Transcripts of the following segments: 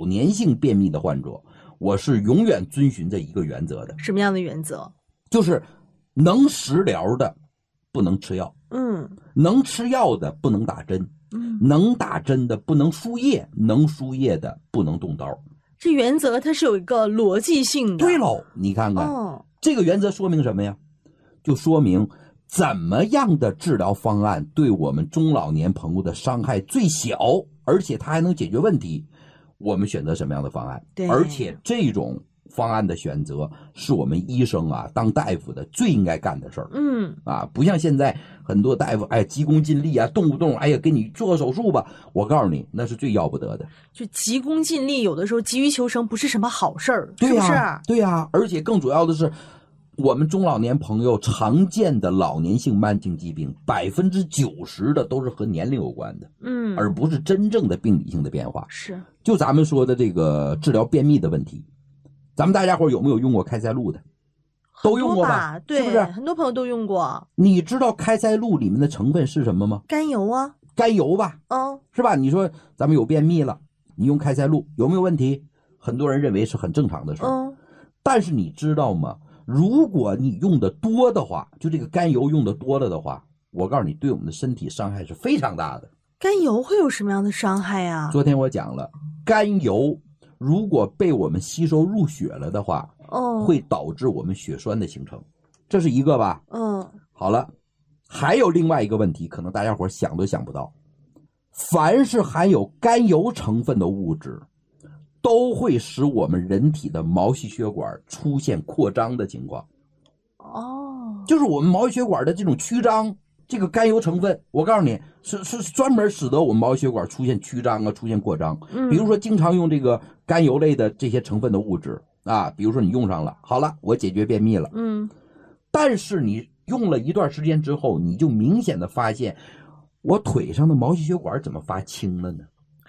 年性便秘的患者，我是永远遵循着一个原则的。 什么样的原则？ 就是能食疗的不能吃药，能吃药的不能打针，能打针的不能输液，能输液的不能动刀。 这原则它是有一个逻辑性的。 对喽，你看看，这个原则说明什么呀？就说明怎么样的治疗方案对我们中老年朋友的伤害最小，而且它还能解决问题，我们选择什么样的方案。 对， 而且这种方案的选择是我们医生啊当大夫的最应该干的事儿。不像现在很多大夫急功近利啊，动不动给你做个手术吧，我告诉你那是最要不得的。 就急功近利，有的时候急于求成不是什么好事儿， 对呀， 是不是？ 对呀，而且更主要的是，我们中老年朋友常见的老年性慢性疾病，90%的都是和年龄有关的，而不是真正的病理性的变化。 是， 就咱们说的这个治疗便秘的问题，咱们大家伙有没有用过开塞露的？都用过吧？ 对， 是不是？ 很多朋友都用过。 你知道开塞露里面的成分是什么吗？ 甘油啊， 甘油吧，是吧？你说咱们有便秘了，你用开塞露有没有问题？很多人认为是很正常的事儿，但是你知道吗？如果你用的多的话，就这个甘油用的多了的话，我告诉你，对我们的身体伤害是非常大的。 甘油会有什么样的伤害啊？ 昨天我讲了，甘油如果被我们吸收入血了的话，会导致我们血栓的形成，这是一个吧？好了，还有另外一个问题，可能大家伙想都想不到，凡是含有甘油成分的物质，都会使我们人体的毛细血管出现扩张的情况。就是我们毛细血管的这种曲张，这个甘油成分，我告诉你是专门使得我们毛细血管出现曲张啊，出现扩张。比如说经常用这个甘油类的这些成分的物质啊，比如说你用上了，好了，我解决便秘了。但是你用了一段时间之后，你就明显的发现，我腿上的毛细血管怎么发青了呢？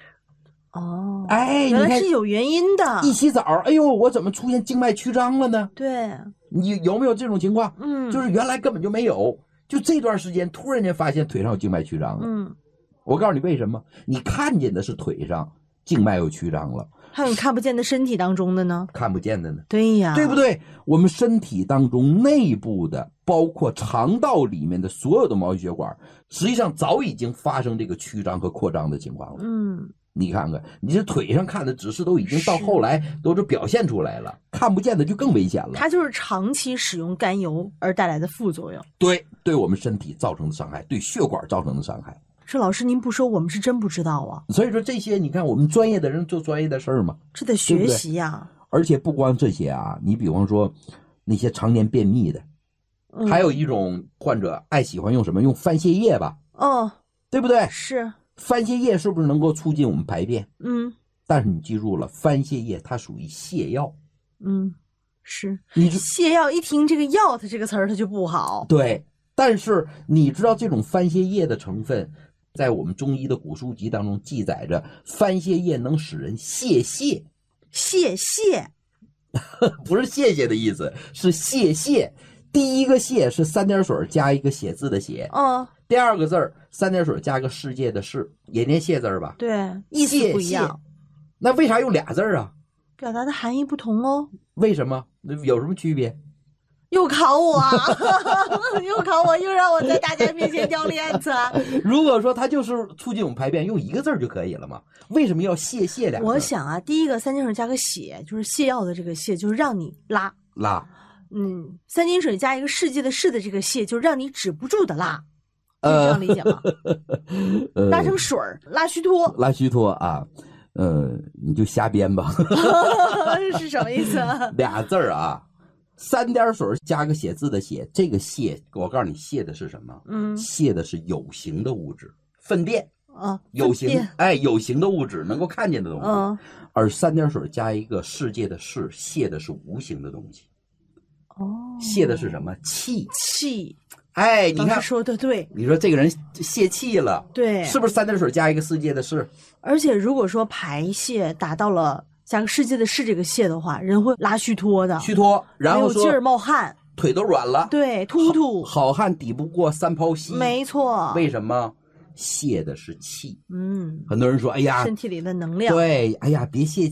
原来是有原因的。 一洗澡，哎呦，我怎么出现静脉曲张了呢？ 对， 你有没有这种情况？就是原来根本就没有，就这段时间突然间发现腿上有静脉曲张了。我告诉你为什么？你看见的是腿上静脉有曲张了， 还有你看不见的身体当中的呢？ 看不见的呢？ 对呀， 对不对？我们身体当中内部的，包括肠道里面的所有的毛细血管，实际上早已经发生这个曲张和扩张的情况了。你看看，你这腿上看的指示都已经到后来都是表现出来了，看不见的就更危险了。 它就是长期使用甘油而带来的副作用。 对我们身体造成的伤害，对血管造成的伤害。 这老师您不说，我们是真不知道啊。 所以说这些，你看我们专业的人做专业的事儿嘛， 这得学习呀。 而且不光这些啊，你比方说那些常年便秘的，还有一种患者喜欢用什么？用番泻叶吧？对不对？ 是。 番泻叶是不是能够促进我们排便？但是你记住了，番泻叶它属于泻药。 是。你泻药一听这个药，它这个词儿它就不好。 对，但是你知道这种番泻叶的成分，在我们中医的古书籍当中记载着，番泻叶能使人泄泻。 泄泻， 不是谢谢的意思，是泄泻。第一个谢是三点水加一个写字的写。第二个字儿三点水加个世界的世，也念谢字儿吧？ 对，意思不一样。 那为啥用俩字儿啊？ 表达的含义不同哦。 为什么？有什么区别？ 又考我啊！又考我，又让我在大家面前掉链子。 如果说它就是促进我们排便，用一个字就可以了嘛？为什么要泄泻两个字？ 我想啊，第一个三点水加个血，就是泻药的这个泻，就是让你拉。三点水加一个世界的世的这个泻，就是让你止不住的拉。是这样理解吗？拉成水儿，拉虚脱。 拉虚脱啊，你就瞎编吧。 是什么意思？ 俩字儿啊，三点水加个写字的写，这个泻，我告诉你，泻的是什么？泻的是有形的物质，粪便啊，有形，有形的物质，能够看见的东西。而三点水加一个世界的世，泻的是无形的东西。泄的是什么？气。你看说的对， 你说这个人泄气了， 对， 是不是三点水加一个世界的世？ 而且如果说排泄达到了加个世界的世这个泄的话，人会拉虚脱的， 然后有劲儿冒汗， 腿都软了， 对，突好汉抵不过三泡稀， 没错。 为什么？泄的是气。很多人说，哎呀， 身体里的能量， 对，哎呀，别泄